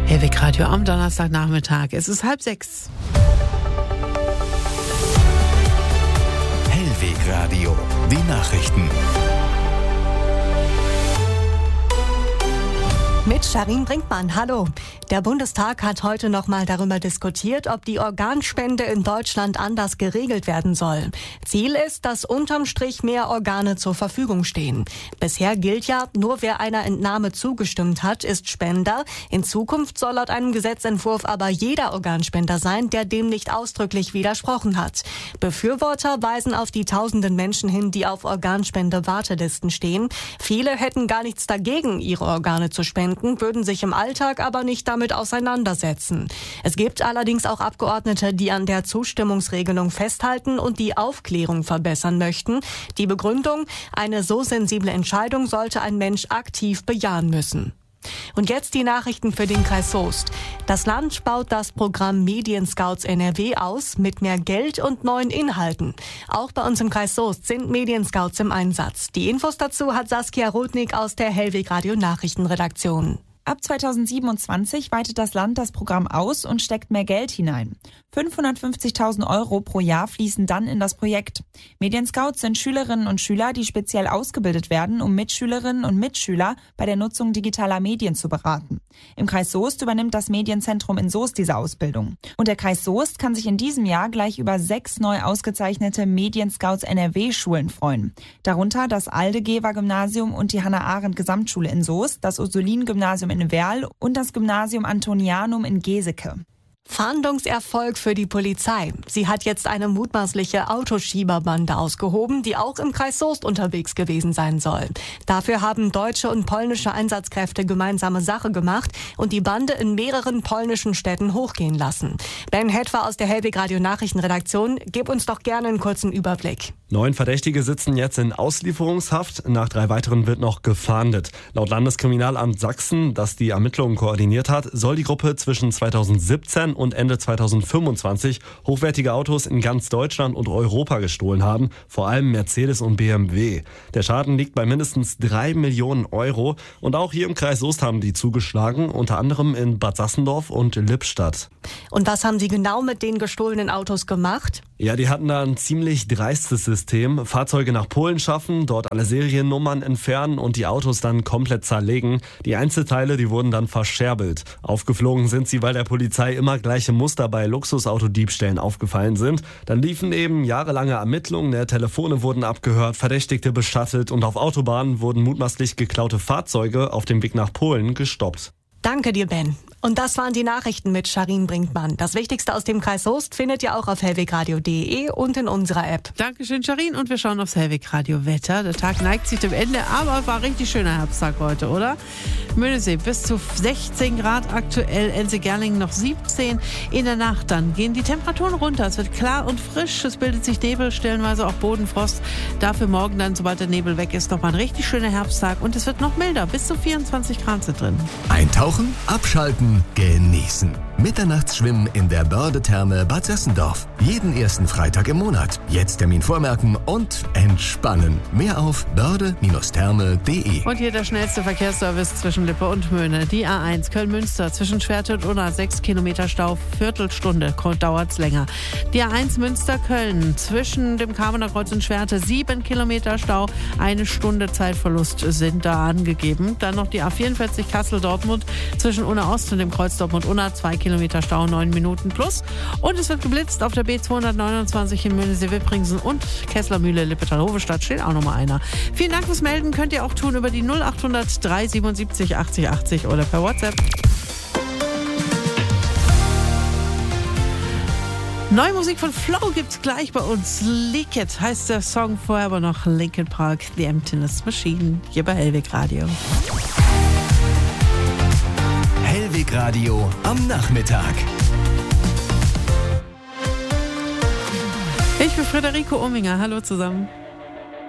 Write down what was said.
Hellweg Radio am Donnerstagnachmittag. Es ist 5:30. Hellweg Radio, die Nachrichten. Mit Sharin Brinkmann, hallo. Der Bundestag hat heute nochmal darüber diskutiert, ob die Organspende in Deutschland anders geregelt werden soll. Ziel ist, dass unterm Strich mehr Organe zur Verfügung stehen. Bisher gilt ja, nur wer einer Entnahme zugestimmt hat, ist Spender. In Zukunft soll laut einem Gesetzentwurf aber jeder Organspender sein, der dem nicht ausdrücklich widersprochen hat. Befürworter weisen auf die tausenden Menschen hin, die auf Organspende-Wartelisten stehen. Viele hätten gar nichts dagegen, ihre Organe zu spenden, würden sich im Alltag aber nicht damit auseinandersetzen. Es gibt allerdings auch Abgeordnete, die an der Zustimmungsregelung festhalten und die Aufklärung verbessern möchten. Die Begründung: eine so sensible Entscheidung sollte ein Mensch aktiv bejahen müssen. Und jetzt die Nachrichten für den Kreis Soest. Das Land baut das Programm Medienscouts NRW aus mit mehr Geld und neuen Inhalten. Auch bei uns im Kreis Soest sind Medienscouts im Einsatz. Die Infos dazu hat Saskia Rudnick aus der Hellweg Radio Nachrichtenredaktion. Ab 2027 weitet das Land das Programm aus und steckt mehr Geld hinein. 550.000 € pro Jahr fließen dann in das Projekt. Medienscouts sind Schülerinnen und Schüler, die speziell ausgebildet werden, um Mitschülerinnen und Mitschüler bei der Nutzung digitaler Medien zu beraten. Im Kreis Soest übernimmt das Medienzentrum in Soest diese Ausbildung. Und der Kreis Soest kann sich in diesem Jahr gleich über 6 neu ausgezeichnete Medienscouts NRW-Schulen freuen. Darunter das Aldegever-Gymnasium und die Hannah-Arendt-Gesamtschule in Soest, das Ursulin-Gymnasium in Werl und das Gymnasium Antonianum in Geseke. Fahndungserfolg für die Polizei. Sie hat jetzt eine mutmaßliche Autoschieberbande ausgehoben, die auch im Kreis Soest unterwegs gewesen sein soll. Dafür haben deutsche und polnische Einsatzkräfte gemeinsame Sache gemacht und die Bande in mehreren polnischen Städten hochgehen lassen. Ben Hetwer aus der Hellweg Radio Nachrichtenredaktion, gib uns doch gerne einen kurzen Überblick. 9 Verdächtige sitzen jetzt in Auslieferungshaft. Nach 3 weiteren wird noch gefahndet. Laut Landeskriminalamt Sachsen, das die Ermittlungen koordiniert hat, soll die Gruppe zwischen 2017 und Ende 2025 hochwertige Autos in ganz Deutschland und Europa gestohlen haben, vor allem Mercedes und BMW. Der Schaden liegt bei mindestens 3 Millionen €. Und auch hier im Kreis Soest haben die zugeschlagen, unter anderem in Bad Sassendorf und Lippstadt. Und was haben sie genau mit den gestohlenen Autos gemacht? Ja, die hatten da ein ziemlich dreistes System. Fahrzeuge nach Polen schaffen, dort alle Seriennummern entfernen und die Autos dann komplett zerlegen. Die Einzelteile, die wurden dann verscherbelt. Aufgeflogen sind sie, weil der Polizei immer gleiche Muster bei Luxusautodiebstählen aufgefallen sind. Dann liefen eben jahrelange Ermittlungen, Telefone wurden abgehört, Verdächtigte beschattet und auf Autobahnen wurden mutmaßlich geklaute Fahrzeuge auf dem Weg nach Polen gestoppt. Danke dir, Ben. Und das waren die Nachrichten mit Sharin Brinkmann. Das Wichtigste aus dem Kreis Soest findet ihr auch auf hellwegradio.de und in unserer App. Dankeschön, Sharin. Und wir schauen aufs Hellweg Radio Wetter. Der Tag neigt sich dem Ende, aber war richtig schöner Herbsttag heute, oder? Möhnesee bis zu 16 Grad aktuell, Ense-Gerlingen noch 17. In der Nacht dann gehen die Temperaturen runter. Es wird klar und frisch. Es bildet sich Nebel, stellenweise auch Bodenfrost. Dafür morgen dann, sobald der Nebel weg ist, nochmal ein richtig schöner Herbsttag. Und es wird noch milder. Bis zu 24 Grad sind drin. Eintauchen, abschalten, genießen. Mitternachtsschwimmen in der Börde-Therme Bad Sassendorf. Jeden ersten Freitag im Monat. Jetzt Termin vormerken und entspannen. Mehr auf börde-therme.de. Und hier der schnellste Verkehrsservice zwischen Lippe und Möhne. Die A1 Köln-Münster zwischen Schwerte und Unna 6 Kilometer Stau, Viertelstunde dauert's länger. Die A1 Münster-Köln zwischen dem Kamener Kreuz und Schwerte 7 Kilometer Stau, 1 Stunde Zeitverlust sind da angegeben. Dann noch die A44 Kassel-Dortmund zwischen Unna Ost und dem Kreuz Dortmund-Unna 2 Kilometer Stau, 9 Minuten plus. Und es wird geblitzt auf der B229 in Möhnesee-Wippringsen und Kessler-Mühle-Lippetal-Hovestadt steht auch nochmal einer. Vielen Dank fürs Melden, könnt ihr auch tun über die 0800 377 80 80 oder per WhatsApp. Neue Musik von Flow gibt's gleich bei uns. Leak It heißt der Song, vorher aber noch Linkin Park, The Emptiness Machine, hier bei Hellweg Radio. Hellweg Radio am Nachmittag. Ich bin Friederike Ominger. Hallo zusammen.